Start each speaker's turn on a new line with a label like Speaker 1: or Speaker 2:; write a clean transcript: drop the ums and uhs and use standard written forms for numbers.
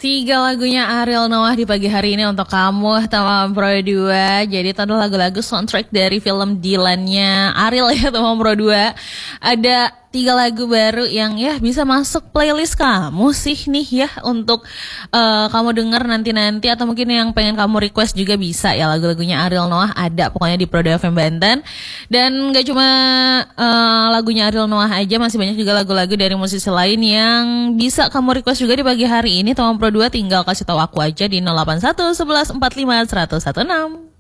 Speaker 1: Tiga lagunya Ariel Noah di pagi hari ini untuk kamu Tamam Pro 2. Jadi itu adalah lagu-lagu soundtrack dari film Dylan-nya Ariel ya Tamam Pro 2. Ada 3 lagu baru yang ya bisa masuk playlist kamu sih nih ya untuk kamu denger nanti-nanti, atau mungkin yang pengen kamu request juga bisa ya, lagu-lagunya Ariel Noah ada pokoknya di Pro FM Banten. Dan gak cuma lagunya Ariel Noah aja, masih banyak juga lagu-lagu dari musisi lain yang bisa kamu request juga di pagi hari ini. Tamam Pro 2 tinggal kasih tahu aku aja di 081 11 45 116.